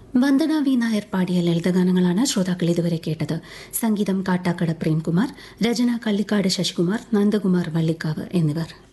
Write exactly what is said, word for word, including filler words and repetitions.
Vandana V Nair പാടിയ ലളിതഗാനങ്ങളാണ് ശ്രോതാക്കൾ ഇതുവരെ കേട്ടത്. സംഗീതം കാട്ടാക്കട പ്രേംകുമാർ, രചന കള്ളിക്കാട് ശശികുമാർ, നന്ദകുമാർ വള്ളിക്കാവ് എന്നിവർ.